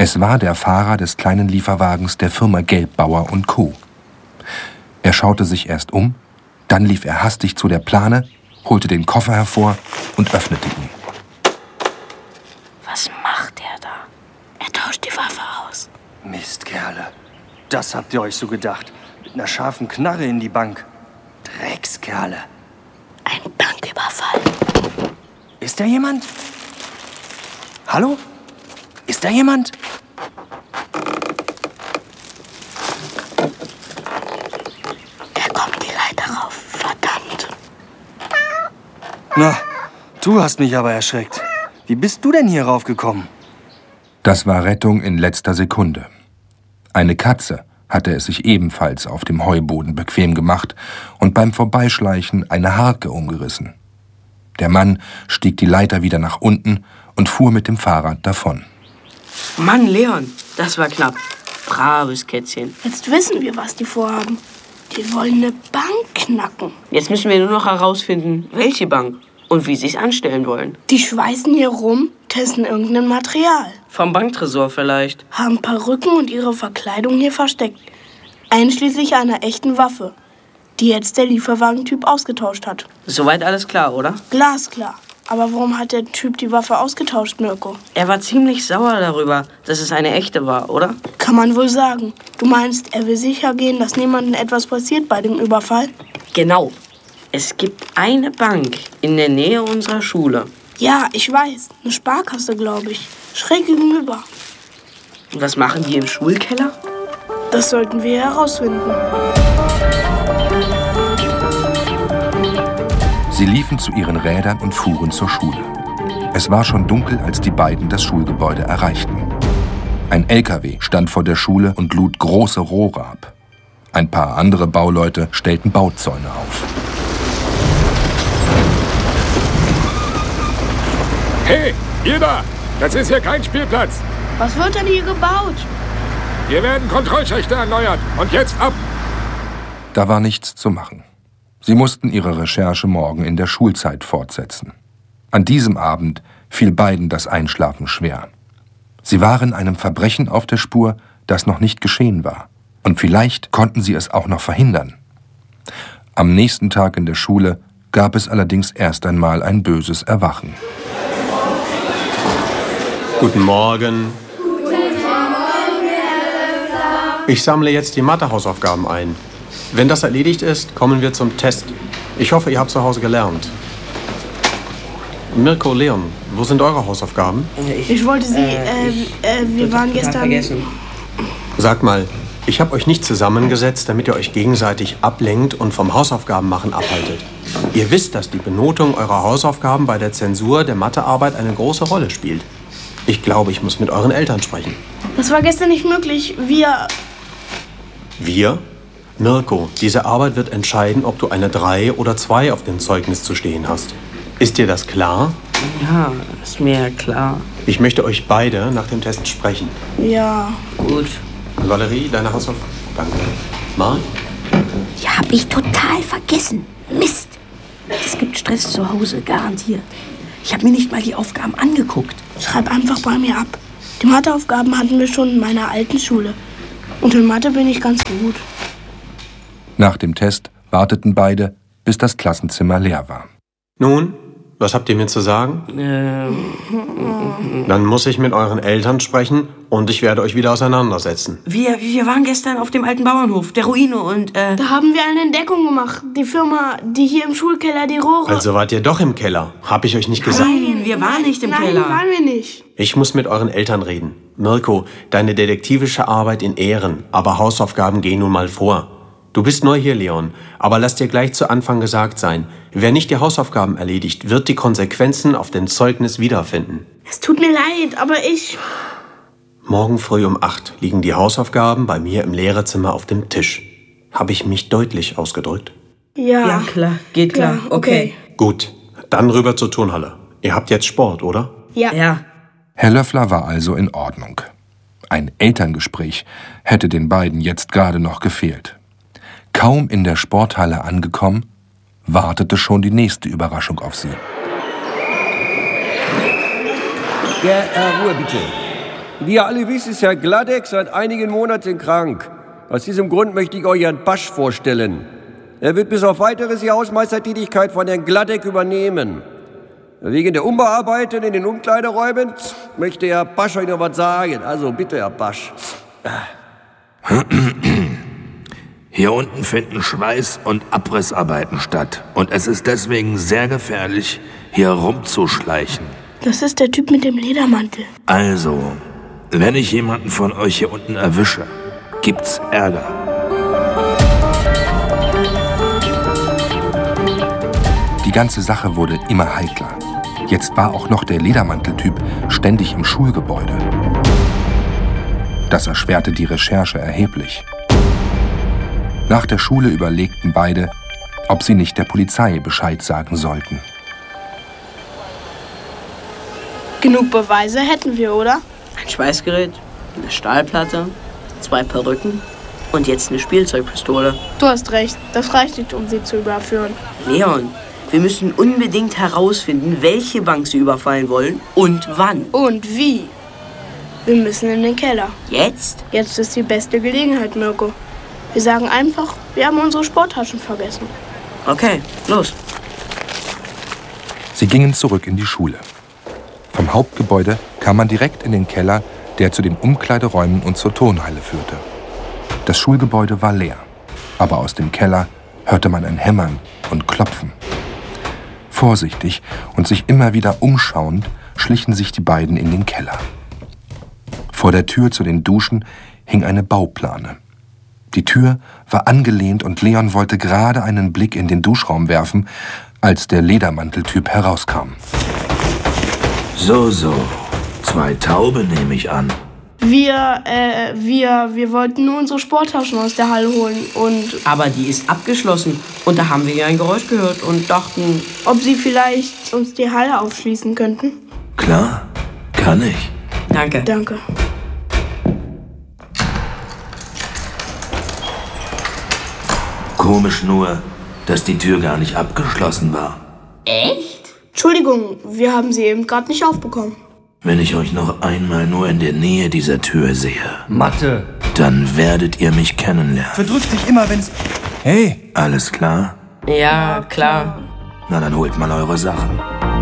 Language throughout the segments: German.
Es war der Fahrer des kleinen Lieferwagens der Firma Gelbbauer & Co. Er schaute sich erst um, dann lief er hastig zu der Plane, holte den Koffer hervor und öffnete ihn. Was macht er da? Er tauscht die Waffe aus. Mist, Kerle. Das habt ihr euch so gedacht. Mit einer scharfen Knarre in die Bank. Dreckskerle. Ein Banküberfall. Ist da jemand? Hallo? Ist da jemand? Er kommt die Leiter rauf. Verdammt. Na, du hast mich aber erschreckt. Wie bist du denn hier raufgekommen? Das war Rettung in letzter Sekunde. Eine Katze hatte es sich ebenfalls auf dem Heuboden bequem gemacht und beim Vorbeischleichen eine Harke umgerissen. Der Mann stieg die Leiter wieder nach unten und fuhr mit dem Fahrrad davon. Mann, Leon, das war knapp. Braves Kätzchen. Jetzt wissen wir, was die vorhaben. Die wollen eine Bank knacken. Jetzt müssen wir nur noch herausfinden, welche Bank und wie sie es anstellen wollen. Die schweißen hier rum, testen irgendein Material. Vom Banktresor vielleicht. Haben Perücken und ihre Verkleidung hier versteckt. Einschließlich einer echten Waffe, die jetzt der Lieferwagentyp ausgetauscht hat. Soweit alles klar, oder? Glasklar. Aber warum hat der Typ die Waffe ausgetauscht, Mirko? Er war ziemlich sauer darüber, dass es eine echte war, oder? Kann man wohl sagen. Du meinst, er will sicher gehen, dass niemandem etwas passiert bei dem Überfall? Genau. Es gibt eine Bank in der Nähe unserer Schule. Ja, ich weiß. Eine Sparkasse, glaube ich. Schräg gegenüber. Und was machen die im Schulkeller? Das sollten wir herausfinden. Sie liefen zu ihren Rädern und fuhren zur Schule. Es war schon dunkel, als die beiden das Schulgebäude erreichten. Ein LKW stand vor der Schule und lud große Rohre ab. Ein paar andere Bauleute stellten Bauzäune auf. Hey, ihr da! Das ist hier kein Spielplatz. Was wird denn hier gebaut? Hier werden Kontrollschächte erneuert. Und jetzt ab! Da war nichts zu machen. Sie mussten ihre Recherche morgen in der Schulzeit fortsetzen. An diesem Abend fiel beiden das Einschlafen schwer. Sie waren einem Verbrechen auf der Spur, das noch nicht geschehen war. Und vielleicht konnten sie es auch noch verhindern. Am nächsten Tag in der Schule gab es allerdings erst einmal ein böses Erwachen. Guten Morgen. Ich sammle jetzt die Mathe-Hausaufgaben ein. Wenn das erledigt ist, kommen wir zum Test. Ich hoffe, ihr habt zu Hause gelernt. Mirko, Leon, wo sind eure Hausaufgaben? Ich wollte sie, wir waren gestern... Vergessen. Sagt mal, ich habe euch nicht zusammengesetzt, damit ihr euch gegenseitig ablenkt und vom Hausaufgabenmachen abhaltet. Ihr wisst, dass die Benotung eurer Hausaufgaben bei der Zensur der Mathearbeit eine große Rolle spielt. Ich glaube, ich muss mit euren Eltern sprechen. Das war gestern nicht möglich. Wir? Mirko, diese Arbeit wird entscheiden, ob du eine 3 oder 2 auf dem Zeugnis zu stehen hast. Ist dir das klar? Ja, ist mir klar. Ich möchte euch beide nach dem Test sprechen. Ja. Gut. Valerie, deine Hausaufgaben? Danke. Marc? Die hab ich total vergessen. Mist. Es gibt Stress zu Hause, garantiert. Ich habe mir nicht mal die Aufgaben angeguckt. Schreib einfach bei mir ab. Die Matheaufgaben hatten wir schon in meiner alten Schule. Und in Mathe bin ich ganz gut. Nach dem Test warteten beide, bis das Klassenzimmer leer war. Nun, was habt ihr mir zu sagen? Dann muss ich mit euren Eltern sprechen und ich werde euch wieder auseinandersetzen. Wir waren gestern auf dem alten Bauernhof, der Ruine und Da haben wir eine Entdeckung gemacht. Die Firma, die hier im Schulkeller die Rohre... Also wart ihr doch im Keller. Hab ich euch nicht gesagt? Nein, wir waren nicht im Keller. Nein, waren wir nicht. Ich muss mit euren Eltern reden. Mirko, deine detektivische Arbeit in Ehren, aber Hausaufgaben gehen nun mal vor. Du bist neu hier, Leon, aber lass dir gleich zu Anfang gesagt sein, wer nicht die Hausaufgaben erledigt, wird die Konsequenzen auf dem Zeugnis wiederfinden. Es tut mir leid, aber ich... Morgen früh um 8 liegen die Hausaufgaben bei mir im Lehrerzimmer auf dem Tisch. Habe ich mich deutlich ausgedrückt? Ja, klar, geht klar. Okay. Gut, dann rüber zur Turnhalle. Ihr habt jetzt Sport, oder? Ja. Herr Löffler war also in Ordnung. Ein Elterngespräch hätte den beiden jetzt gerade noch gefehlt. Kaum in der Sporthalle angekommen, wartete schon die nächste Überraschung auf sie. Ja, Ruhe bitte. Wie ihr alle wisst, ist Herr Gladek seit einigen Monaten krank. Aus diesem Grund möchte ich euch Herrn Basch vorstellen. Er wird bis auf Weiteres die Hausmeistertätigkeit von Herrn Gladek übernehmen. Wegen der Umbauarbeiten in den Umkleideräumen möchte Herr Basch euch noch was sagen. Also bitte, Herr Basch. Hier unten finden Schweiß- und Abrissarbeiten statt. Und es ist deswegen sehr gefährlich, hier rumzuschleichen. Das ist der Typ mit dem Ledermantel. Also, wenn ich jemanden von euch hier unten erwische, gibt's Ärger. Die ganze Sache wurde immer heikler. Jetzt war auch noch der Ledermanteltyp ständig im Schulgebäude. Das erschwerte die Recherche erheblich. Nach der Schule überlegten beide, ob sie nicht der Polizei Bescheid sagen sollten. Genug Beweise hätten wir, oder? Ein Schweißgerät, eine Stahlplatte, 2 Perücken und jetzt eine Spielzeugpistole. Du hast recht, das reicht nicht, um sie zu überführen. Leon, wir müssen unbedingt herausfinden, welche Bank sie überfallen wollen und wann. Und wie? Wir müssen in den Keller. Jetzt? Jetzt ist die beste Gelegenheit, Mirko. Wir sagen einfach, wir haben unsere Sporttaschen vergessen. Okay, los. Sie gingen zurück in die Schule. Vom Hauptgebäude kam man direkt in den Keller, der zu den Umkleideräumen und zur Turnhalle führte. Das Schulgebäude war leer, aber aus dem Keller hörte man ein Hämmern und Klopfen. Vorsichtig und sich immer wieder umschauend schlichen sich die beiden in den Keller. Vor der Tür zu den Duschen hing eine Bauplane. Die Tür war angelehnt und Leon wollte gerade einen Blick in den Duschraum werfen, als der Ledermanteltyp herauskam. So, 2 Taube nehme ich an. Wir wollten nur unsere Sporttaschen aus der Halle holen und... Aber die ist abgeschlossen und da haben wir ja ein Geräusch gehört und dachten... Ob Sie vielleicht uns die Halle aufschließen könnten? Klar, kann ich. Danke. Danke. Komisch nur, dass die Tür gar nicht abgeschlossen war. Echt? Entschuldigung, wir haben sie eben gerade nicht aufbekommen. Wenn ich euch noch einmal nur in der Nähe dieser Tür sehe, Mathe. dann werdet ihr mich kennenlernen. Verdrückt sich immer, wenn's... Hey! Alles klar? Ja, klar. Na, dann holt mal eure Sachen.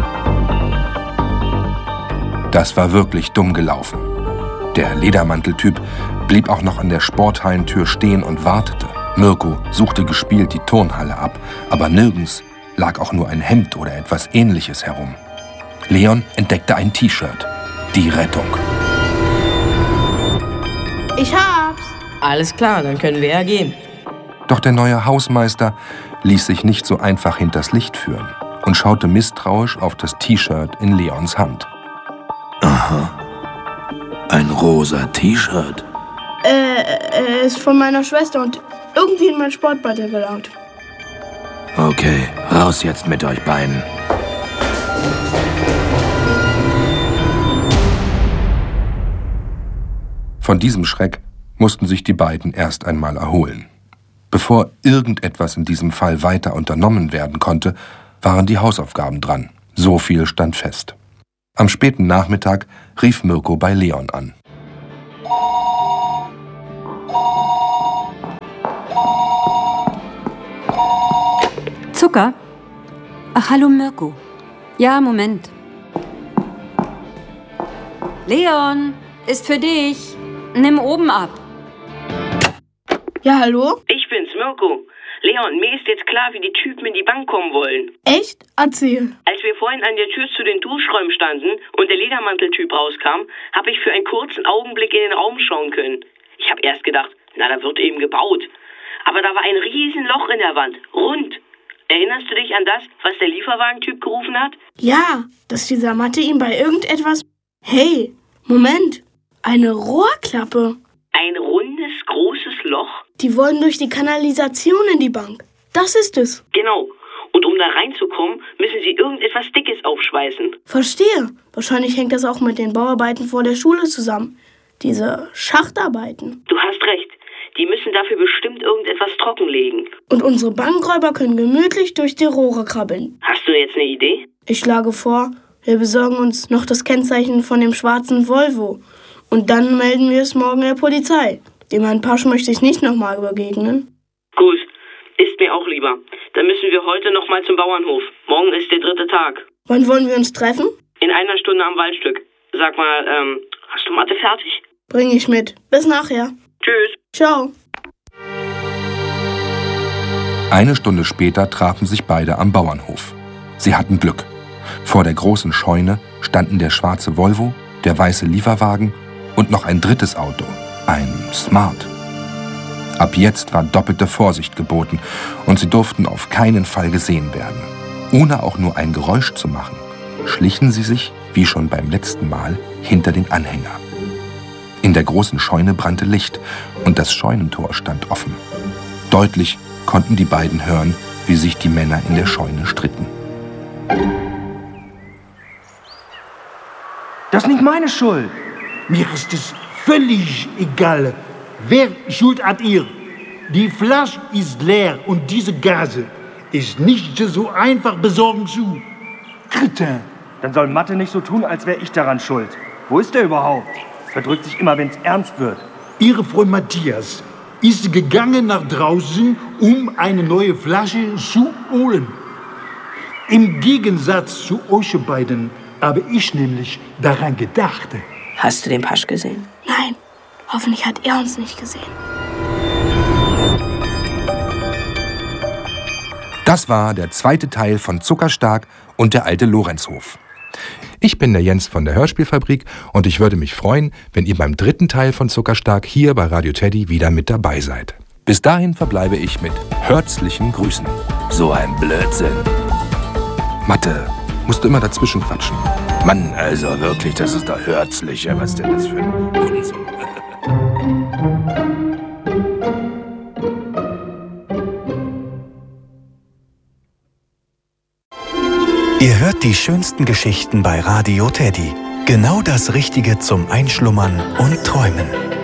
Das war wirklich dumm gelaufen. Der Ledermanteltyp blieb auch noch an der Sporthallentür stehen und wartete. Mirko suchte gespielt die Turnhalle ab, aber nirgends lag auch nur ein Hemd oder etwas Ähnliches herum. Leon entdeckte ein T-Shirt. Die Rettung. Ich hab's. Alles klar, dann können wir ja gehen. Doch der neue Hausmeister ließ sich nicht so einfach hinters Licht führen und schaute misstrauisch auf das T-Shirt in Leons Hand. Aha. Ein rosa T-Shirt. Ist von meiner Schwester und irgendwie in mein Sportbeutel gelangt. Okay, raus jetzt mit euch beiden. Von diesem Schreck mussten sich die beiden erst einmal erholen. Bevor irgendetwas in diesem Fall weiter unternommen werden konnte, waren die Hausaufgaben dran. So viel stand fest. Am späten Nachmittag rief Mirko bei Leon an. Zucker? Ach, hallo Mirko. Ja, Moment. Leon, ist für dich. Nimm oben ab. Ja, hallo? Ich bin's, Mirko. Leon, mir ist jetzt klar, wie die Typen in die Bank kommen wollen. Echt? Erzähl. Als wir vorhin an der Tür zu den Duschräumen standen und der Ledermanteltyp rauskam, habe ich für einen kurzen Augenblick in den Raum schauen können. Ich habe erst gedacht, na, da wird eben gebaut. Aber da war ein Riesenloch in der Wand, rund. Erinnerst du dich an das, was der Lieferwagentyp gerufen hat? Ja, dass dieser Mathe ihm bei irgendetwas... Hey, Moment. Eine Rohrklappe. Ein rundes, großes Loch? Die wollen durch die Kanalisation in die Bank. Das ist es. Genau. Und um da reinzukommen, müssen sie irgendetwas Dickes aufschweißen. Verstehe. Wahrscheinlich hängt das auch mit den Bauarbeiten vor der Schule zusammen. Diese Schachtarbeiten. Du hast recht. Die müssen dafür bestimmt irgendetwas trockenlegen. Und unsere Bankräuber können gemütlich durch die Rohre krabbeln. Hast du jetzt eine Idee? Ich schlage vor, wir besorgen uns noch das Kennzeichen von dem schwarzen Volvo Und dann melden wir es morgen der Polizei. Dem Herrn Pasch möchte ich nicht nochmal begegnen. Gut, ist mir auch lieber. Dann müssen wir heute nochmal zum Bauernhof. Morgen ist der 3. Tag. Wann wollen wir uns treffen? In 1 Stunde am Waldstück. Sag mal, hast du Mathe fertig? Bring ich mit. Bis nachher. Tschüss. Ciao. 1 Stunde später trafen sich beide am Bauernhof. Sie hatten Glück. Vor der großen Scheune standen der schwarze Volvo, der weiße Lieferwagen und noch ein drittes Auto, ein Smart. Ab jetzt war doppelte Vorsicht geboten und sie durften auf keinen Fall gesehen werden. Ohne auch nur ein Geräusch zu machen, schlichen sie sich, wie schon beim letzten Mal, hinter den Anhänger. In der großen Scheune brannte Licht und das Scheunentor stand offen. Deutlich konnten die beiden hören, wie sich die Männer in der Scheune stritten. Das ist nicht meine Schuld. Mir ist es völlig egal. Wer Schuld hat ihr? Die Flasche ist leer und diese Gase ist nicht so einfach besorgen zu. Cretin. Dann soll Mathe nicht so tun, als wäre ich daran schuld. Wo ist der überhaupt? Verdrückt sich immer, wenn es ernst wird. Ihre Freund Matthias ist gegangen nach draußen, um eine neue Flasche zu holen. Im Gegensatz zu euch beiden habe ich nämlich daran gedacht. Hast du den Pasch gesehen? Nein, hoffentlich hat er uns nicht gesehen. Das war der 2. Teil von Zuckerstark und der alte Lorenzhof. Ich bin der Jens von der Hörspielfabrik und ich würde mich freuen, wenn ihr beim 3. Teil von Zuckerstark hier bei Radio Teddy wieder mit dabei seid. Bis dahin verbleibe ich mit herzlichen Grüßen. So ein Blödsinn. Mathe, musst du immer dazwischen quatschen. Mann, also wirklich, das ist doch herzlicher. Was denn das für ein Unsinn? Ihr hört die schönsten Geschichten bei Radio Teddy. Genau das Richtige zum Einschlummern und Träumen.